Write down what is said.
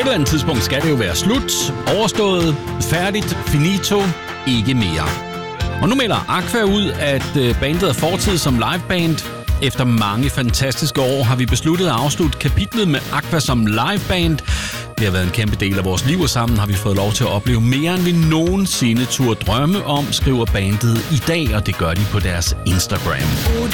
eller andet tidspunkt skal det jo være slut, overstået, færdigt, finito, ikke mere. Og nu melder Aqua ud, at bandet er fortid som liveband. Efter mange fantastiske år har vi besluttet at afslutte kapitlet med Aqua som liveband. Det har været en kæmpe del af vores liv, og sammen har vi fået lov til at opleve mere, end vi nogensinde turde drømme om, skriver bandet i dag, og det gør de på deres Instagram.